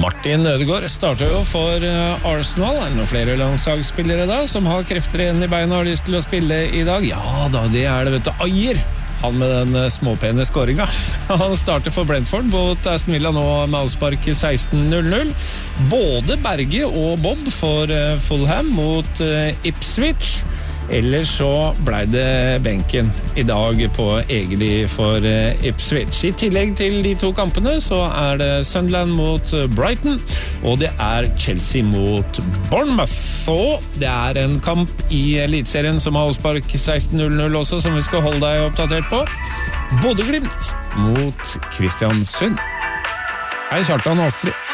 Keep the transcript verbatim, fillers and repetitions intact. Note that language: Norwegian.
Martin Ødegaard starter jo for Arsenal. Er det noen flere landslagsspillere da som har krefter igjen i beina og har lyst til å spille i dag? Ja da, det er det, vet du. Ajer, han med den småpene skåringen. Han starter for Brentford mot Aston Villa nå med avspark seksten null null. Både Berge og Bob for Fulham mot Ipswich. Eller så ble det benken i dag på Egeli for Ipswich. I tillegg til de to kampene så er det Sunderland mot Brighton, og det er Chelsea mot Bournemouth. Og det er en kamp i Elitserien som har avspark seksten null null også, som vi skal holde deg oppdatert på. Bodø Glimt mot Kristiansund. Hei, Kjartan og Astrid.